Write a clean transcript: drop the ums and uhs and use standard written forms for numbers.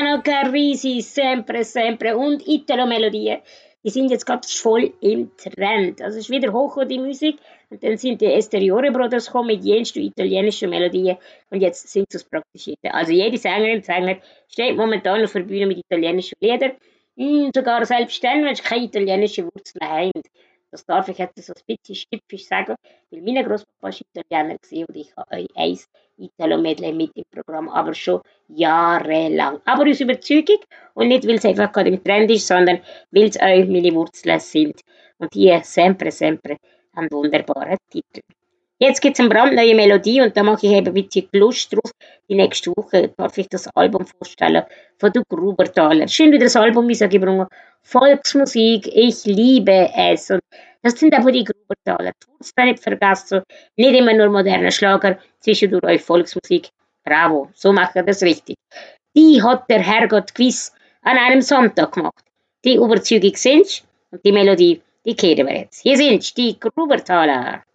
Genau, Carisi, sempre, sempre. Und Italo-Melodien. Die sind jetzt gerade voll im Trend. Also es ist wieder hoch die Musik. Und dann sind die Esteriore Brothers gekommen mit jensten italienischen Melodien. Und jetzt sind sie es praktisch jeder. Also jede Sängerin und Sänger steht momentan auf der Bühne mit italienischen Liedern. Sogar selbst dann, wenn sie keine italienischen Wurzeln haben. Das darf ich jetzt so ein bisschen stippisch sagen, weil mein Großpapa war Italiener gewesen und ich habe euch eins Italo-Medley mit im Programm, aber schon jahrelang. Aber aus Überzeugung und nicht, weil es einfach gerade im Trend ist, sondern weil es auch meine Wurzeln sind. Und die sempre, sempre einen wunderbaren Titel. Jetzt gibt es eine brandneue Melodie und da mache ich eben ein bisschen Lust drauf. Die nächste Woche darf ich das Album vorstellen von der Grubertaler. Schön wieder das Album gebracht. Volksmusik, ich liebe es. Und das sind aber die Grubertaler. Tut's da nicht vergessen. Nicht immer nur moderne Schlager, zwischendurch euch Volksmusik. Bravo, so macht ihr das richtig. Die hat der Herrgott gewiss an einem Sonntag gemacht. Die Überzeugung sind und die Melodie, die kehren wir jetzt. Hier sind die Grubertaler.